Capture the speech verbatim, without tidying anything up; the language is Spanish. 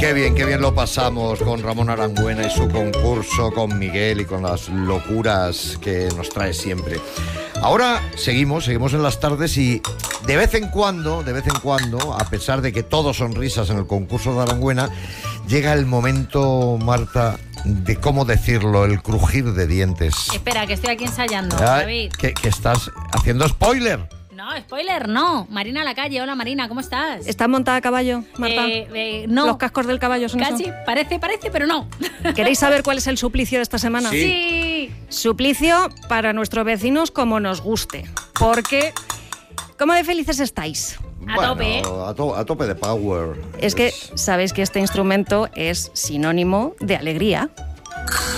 Qué bien, qué bien lo pasamos con Ramón Arangüena y su concurso, con Miguel y con las locuras que nos trae siempre. Ahora seguimos, seguimos en las tardes y de vez en cuando, de vez en cuando, a pesar de que todo son risas en el concurso de Arangüena, llega el momento, Marta, de cómo decirlo, el crujir de dientes. Espera, que estoy aquí ensayando, Ay, David. Que, que estás haciendo spoiler. No, spoiler, no. Marina Lacalle, hola Marina, ¿cómo estás? ¿Estás montada a caballo, Marta? Eh, eh, no. ¿Los cascos del caballo son Casi, eso? parece, parece, pero no. ¿Queréis saber cuál es el suplicio de esta semana? Sí. Sí. Suplicio para nuestros vecinos como nos guste. Porque, ¿cómo de felices estáis? A Bueno, tope, ¿eh? a, to- a tope de power. Es que sabéis que este instrumento es sinónimo de alegría.